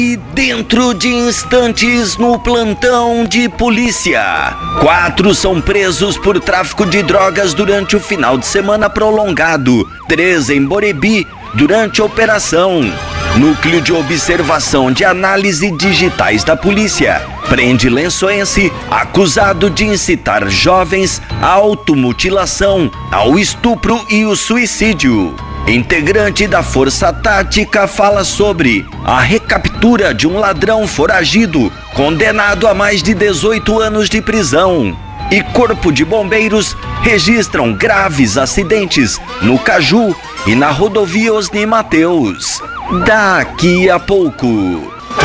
E dentro de instantes no plantão de polícia, 4 são presos por tráfico de drogas durante o final de semana prolongado, 3 em Borebi durante a operação. Núcleo de Observação de Análise Digitais da Polícia prende lençoense acusado de incitar jovens à automutilação, ao estupro e o suicídio. Integrante da Força Tática fala sobre a recaptura de um ladrão foragido, condenado a mais de 18 anos de prisão. E Corpo de Bombeiros registram graves acidentes no Caju e na rodovia Osni Mateus. Daqui a pouco.